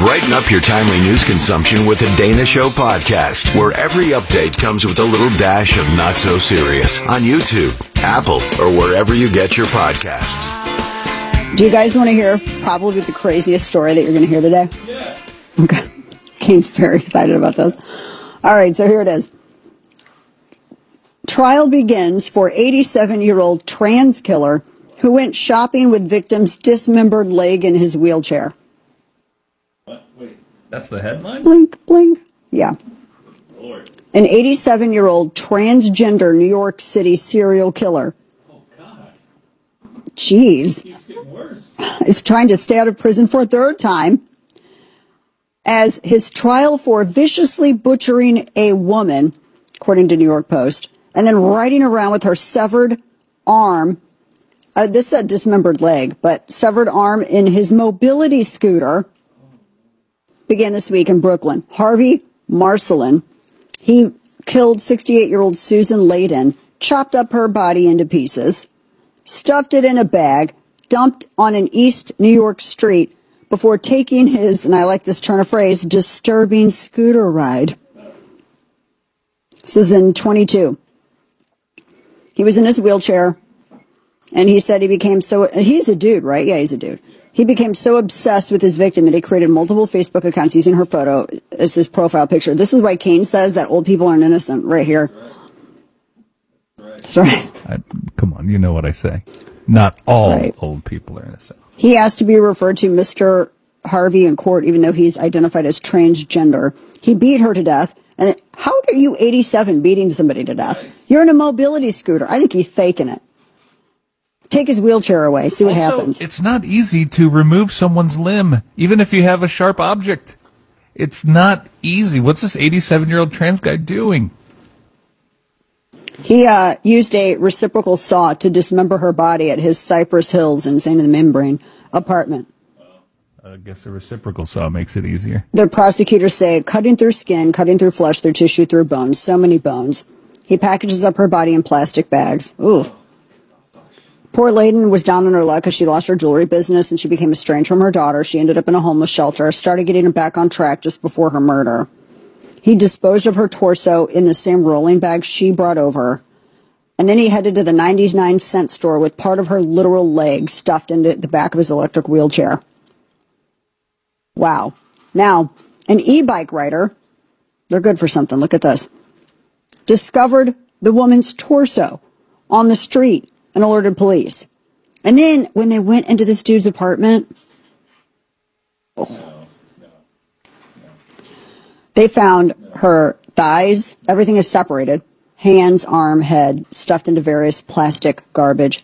Brighten up your timely news consumption with the Dana Show podcast, where every update comes with a little dash of not so serious on YouTube, Apple, or wherever you get your podcasts. Do you guys want to hear probably the craziest story that you're going to hear today? Yeah. Okay. Kane's very excited about this. All right, so here it is. Trial begins for 87-year-old trans killer who went shopping with victim's dismembered leg in his wheelchair. What? Wait, that's the headline? Blink, blink. Yeah. Lord. An 87-year-old transgender New York City serial killer. Oh, God. Jeez. It keeps getting worse. Is trying to stay out of prison for a third time as his trial for viciously butchering a woman, according to New York Post, and then riding around with her severed arm, this is a dismembered leg, but severed arm in his mobility scooter, began this week in Brooklyn. Harvey Marcelin, he killed 68-year-old Susan Layden, chopped up her body into pieces, stuffed it in a bag, dumped on an East New York street before taking his, and I like this turn of phrase, disturbing scooter ride. This is in 22. He was in his wheelchair, and he said he became so, he's a dude, right? Yeah, he's a dude. He became so obsessed with his victim that he created multiple Facebook accounts using her photo as his profile picture. This is why Kane says that old people aren't innocent, right here. That's right. Come on, you know what I say. Not all right. Old people are innocent. He asked to be referred to Mr. Harvey in court, even though he's identified as transgender. He beat her to death. And how are you 87 beating somebody to death? You're in a mobility scooter. I think he's faking it. Take his wheelchair away. See what happens. It's not easy to remove someone's limb, even if you have a sharp object. It's not easy. What's this 87-year-old trans guy doing? He used a reciprocal saw to dismember her body at his Cypress Hills in St. Membrane apartment. I guess a reciprocal saw makes it easier. The prosecutors say cutting through skin, cutting through flesh, through tissue, through bones, so many bones. He packages up her body in plastic bags. Ooh. Poor Layden was down on her luck because she lost her jewelry business and she became estranged from her daughter. She ended up in a homeless shelter, started getting back on track just before her murder. He disposed of her torso in the same rolling bag she brought over. And then he headed to the 99-cent store with part of her literal leg stuffed into the back of his electric wheelchair. Wow. Now, an e-bike rider, they're good for something. Look at this. Discovered the woman's torso on the street and alerted police. And then when they went into this dude's apartment, they found her thighs. Everything is separated. Hands, arm, head, stuffed into various plastic garbage